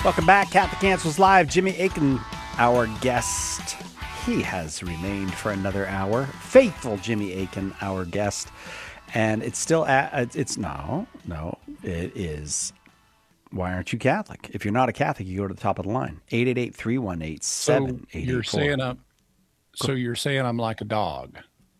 Welcome back. Catholic Answers Live. Jimmy Akin, our guest. He has remained for another hour. Faithful Jimmy Akin, our guest. And it's still it is. Why aren't you Catholic? If you're not a Catholic, you go to the top of the line. 888-318-7884. So you're saying I'm like a dog.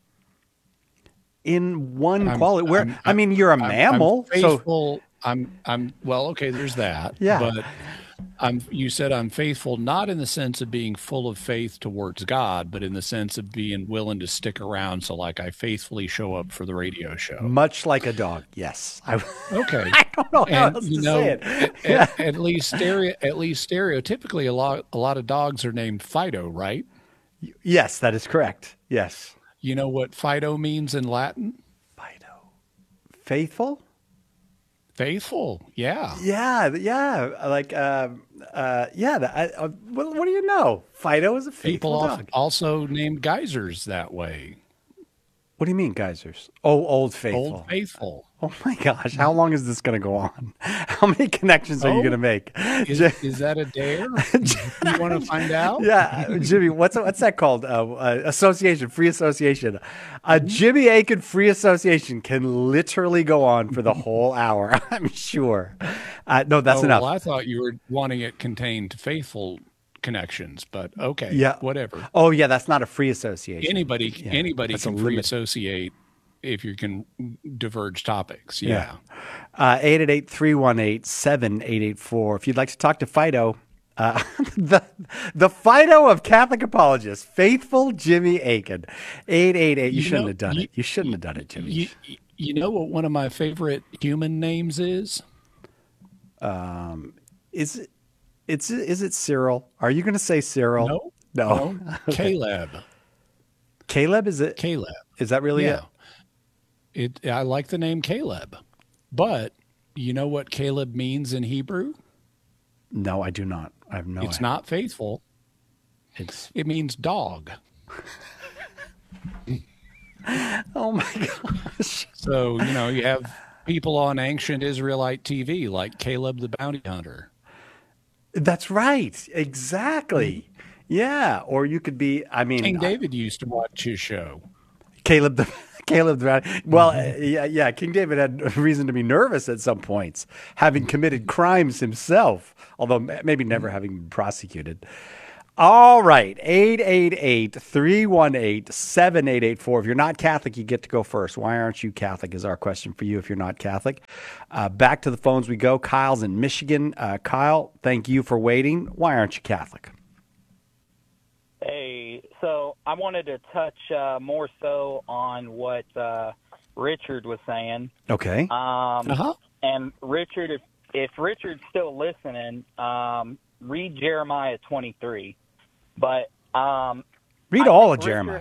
In one quality, you're a mammal. I'm faithful. So well, okay, there's that. Yeah. But you said I'm faithful, not in the sense of being full of faith towards God, but in the sense of being willing to stick around. So like I faithfully show up for the radio show. Much like a dog. Yes. Okay. I don't know how else to say it. At least stereotypically, a lot of dogs are named Fido, right? Yes, that is correct. Yes. You know what Fido means in Latin? Fido. Faithful? Faithful, yeah. Yeah. Like, what do you know? Fido is a faithful dog. People also named geysers that way. What do you mean, geysers? Oh, Old Faithful. Old Faithful. Oh my gosh, how long is this going to go on? How many connections are you going to make? Is that a dare? You want to find out? Yeah, Jimmy, what's that called? Association, free association. Jimmy Akin free association can literally go on for the whole hour. I'm sure. No, that's enough. Well, I thought you were wanting it contained faithful connections, but okay, yeah, whatever. Oh yeah, that's not a free association. Anybody can free associate if you can diverge topics. Yeah. 888-318-7884. If you'd like to talk to Fido, the Fido of Catholic apologists, faithful Jimmy Akin. 888. You shouldn't have done it. You shouldn't have done it, Jimmy. You know what one of my favorite human names is? Is it Cyril? Are you going to say Cyril? No. Caleb. Caleb, is it? Caleb. Is that really it? I like the name Caleb, but you know what Caleb means in Hebrew? No, I do not. I have no idea. It's not faithful. It means dog. Oh my gosh. So, you have people on ancient Israelite TV like Caleb the Bounty Hunter. That's right. Exactly. Yeah. Or you could be, King David used to watch his show. Caleb the well, yeah. King David had reason to be nervous at some points, having committed crimes himself, although maybe never having been prosecuted. All right, 888-318-7884. If you're not Catholic, you get to go first. Why aren't you Catholic is our question for you if you're not Catholic. Back to the phones we go. Kyle's in Michigan. Kyle, thank you for waiting. Why aren't you Catholic? Hey, so I wanted to touch more so on what Richard was saying. Okay. And Richard, if Richard's still listening, read Jeremiah 23. But read all of Jeremiah.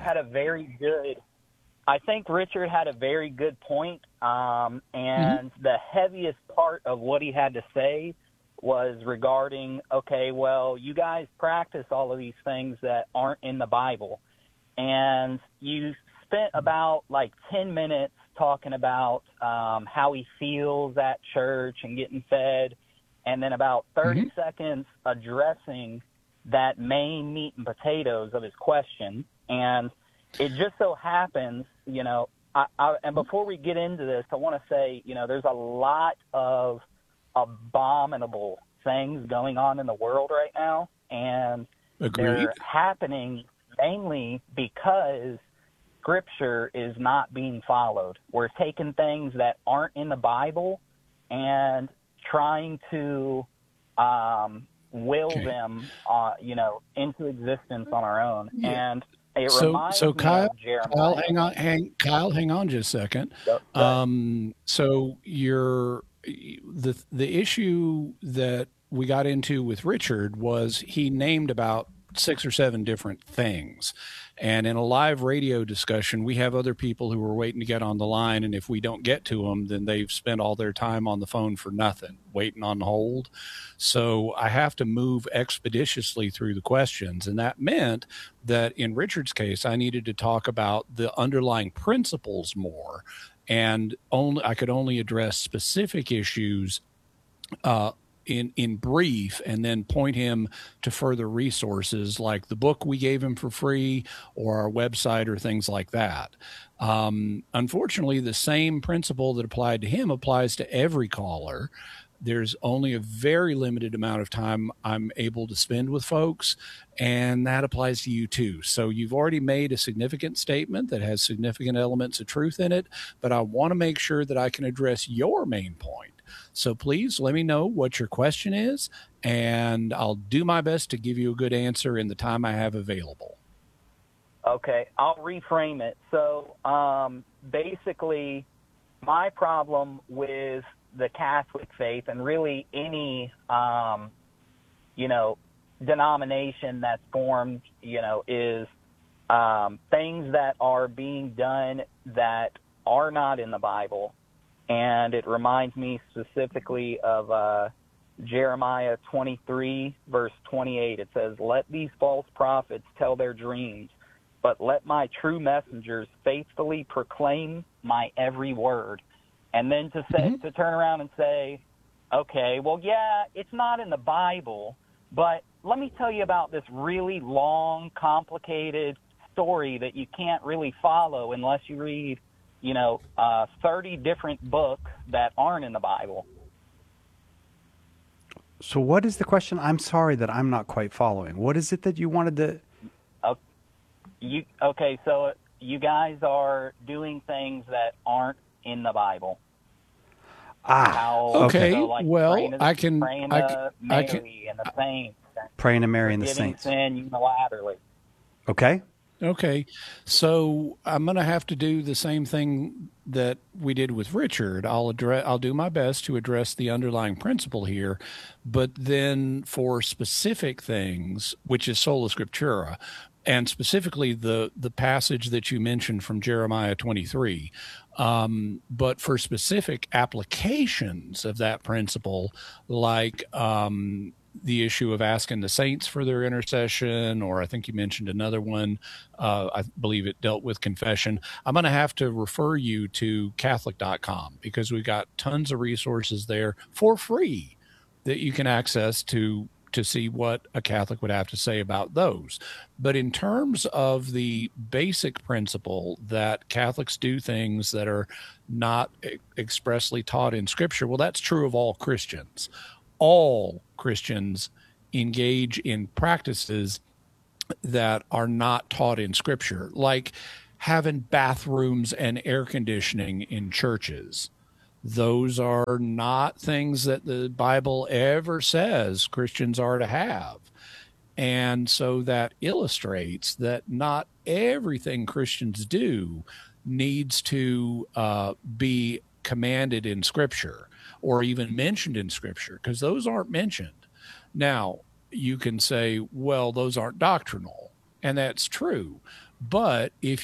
I think Richard had a very good point. And the heaviest part of what he had to say was regarding, okay, well, you guys practice all of these things that aren't in the Bible. And you spent about 10 minutes talking about how he feels at church and getting fed, and then about 30 seconds addressing that main meat and potatoes of his question. And it just so happens, and before we get into this, I want to say, there's a lot of abominable things going on in the world right now, and they're happening mainly because Scripture is not being followed. We're taking things that aren't in the Bible and trying to will them, into existence on our own. Yeah. And it reminds me Kyle, of Jeremiah. Kyle, hang on just a second. So the issue that we got into with Richard was he named about 6 or 7 different things. And in a live radio discussion, we have other people who are waiting to get on the line. And if we don't get to them, then they've spent all their time on the phone for nothing, waiting on hold. So I have to move expeditiously through the questions. And that meant that in Richard's case, I needed to talk about the underlying principles more. And I could only address specific issues in brief, and then point him to further resources like the book we gave him for free or our website or things like that. Unfortunately, the same principle that applied to him applies to every caller. There's only a very limited amount of time I'm able to spend with folks, and that applies to you too. So you've already made a significant statement that has significant elements of truth in it, but I want to make sure that I can address your main point. So please let me know what your question is, and I'll do my best to give you a good answer in the time I have available. Okay, I'll reframe it. So basically, my problem with the Catholic faith and really any, denomination that's formed, is things that are being done that are not in the Bible. And it reminds me specifically of Jeremiah 23, verse 28. It says, "Let these false prophets tell their dreams, but let my true messengers faithfully proclaim my every word." And then to turn around and say, okay, well, yeah, it's not in the Bible, but let me tell you about this really long, complicated story that you can't really follow unless you read, 30 different books that aren't in the Bible. So what is the question? I'm sorry that I'm not quite following. What is it that you wanted to... So you guys are doing things that aren't in the Bible. Okay. So like well, praying to Mary and the saints. Praying to Mary and the saints. Sin unilaterally. Okay. Okay. So I'm going to have to do the same thing that we did with Richard. I'll do my best to address the underlying principle here, but then for specific things, which is sola scriptura, and specifically the passage that you mentioned from Jeremiah 23. But for specific applications of that principle, like the issue of asking the saints for their intercession, or I think you mentioned another one, I believe it dealt with confession, I'm going to have to refer you to Catholic.com because we've got tons of resources there for free that you can access to see what a Catholic would have to say about those. But in terms of the basic principle that Catholics do things that are not expressly taught in Scripture, well, that's true of all Christians. All Christians engage in practices that are not taught in Scripture, like having bathrooms and air conditioning in churches. Those are not things that the Bible ever says Christians are to have. And so that illustrates that not everything Christians do needs to be commanded in Scripture or even mentioned in Scripture, because those aren't mentioned. Now, you can say, well, those aren't doctrinal, and that's true. But unless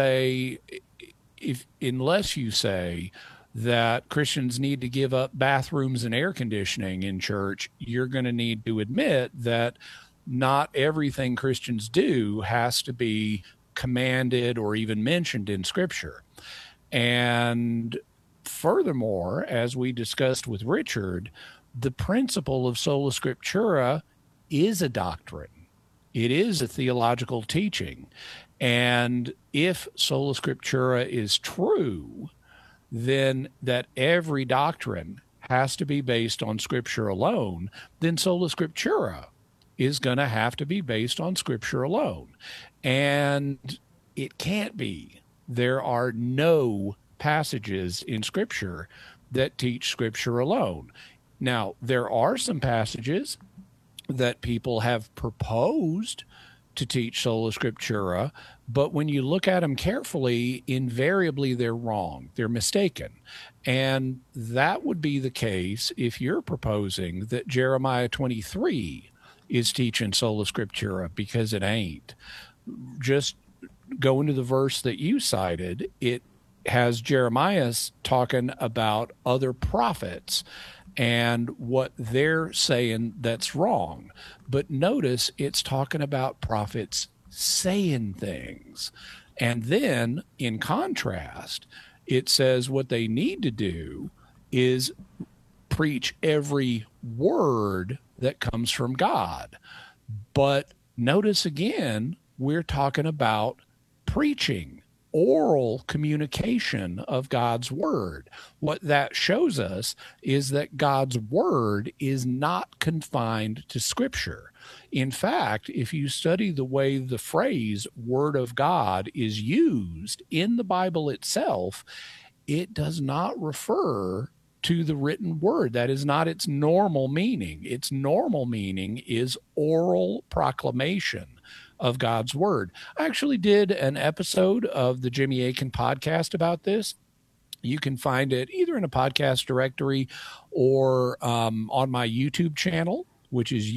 you say that Christians need to give up bathrooms and air conditioning in church, you're going to need to admit that not everything Christians do has to be commanded or even mentioned in Scripture. And furthermore, as we discussed with Richard, the principle of sola scriptura is a doctrine. It is a theological teaching. And if sola scriptura is true, then that every doctrine has to be based on Scripture alone, then sola scriptura is going to have to be based on Scripture alone. And it can't be. There are no passages in Scripture that teach Scripture alone. Now, there are some passages that people have proposed to teach sola scriptura, but when you look at them carefully, invariably they're wrong. They're mistaken. And that would be the case if you're proposing that Jeremiah 23 is teaching sola scriptura, because it ain't. Just go into the verse that you cited. It has Jeremiah talking about other prophets and what they're saying that's wrong. But notice it's talking about prophets saying things. And then, in contrast, it says what they need to do is preach every word that comes from God. But notice again, we're talking about preaching, oral communication of God's word. What that shows us is that God's word is not confined to Scripture. In fact, if you study the way the phrase word of God is used in the Bible itself, it does not refer to the written word. That is not its normal meaning. Its normal meaning is oral proclamation of God's word. I actually did an episode of the Jimmy Akin podcast about this. You can find it either in a podcast directory or on my YouTube channel, which is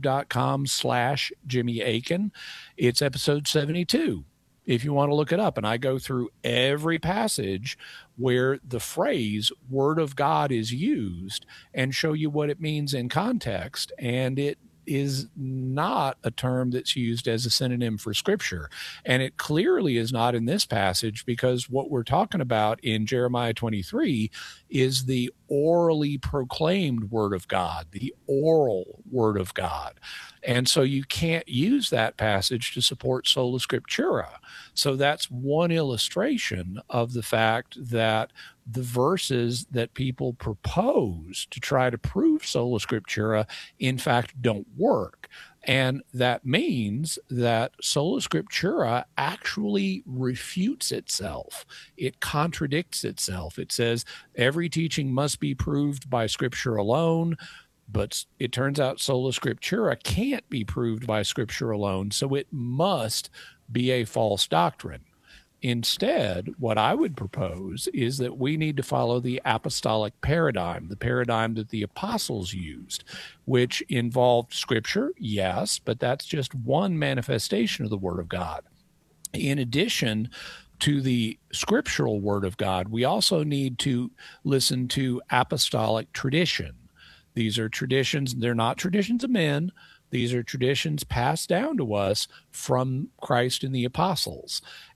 youtube.com/Jimmy Akin. It's episode 72. If you want to look it up. And I go through every passage where the phrase word of God is used and show you what it means in context. And it is not a term that's used as a synonym for Scripture. And it clearly is not in this passage, because what we're talking about in Jeremiah 23 is the orally proclaimed word of God, the oral word of God. And so you can't use that passage to support sola scriptura. So that's one illustration of the fact that the verses that people propose to try to prove sola scriptura, in fact, don't work. And that means that sola scriptura actually refutes itself. It contradicts itself. It says every teaching must be proved by Scripture alone, but it turns out sola scriptura can't be proved by Scripture alone, so it must be a false doctrine. Instead, what I would propose is that we need to follow the apostolic paradigm, the paradigm that the apostles used, which involved Scripture, yes, but that's just one manifestation of the Word of God. In addition to the scriptural Word of God, we also need to listen to apostolic tradition. These are traditions, they're not traditions of men. These are traditions passed down to us from Christ and the apostles.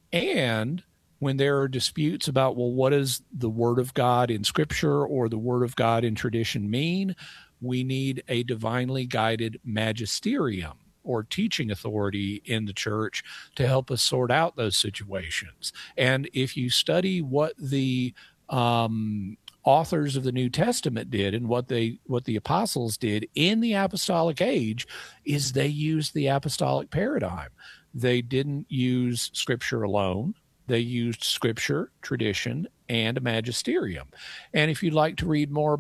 And when there are disputes about, well, what does the Word of God in Scripture or the Word of God in tradition mean? We need a divinely guided magisterium or teaching authority in the church to help us sort out those situations. And if you study what the authors of the New Testament did and what the apostles did in the apostolic age, is they used the apostolic paradigm. They didn't use Scripture alone. They used Scripture, tradition, and a magisterium. And if you'd like to read more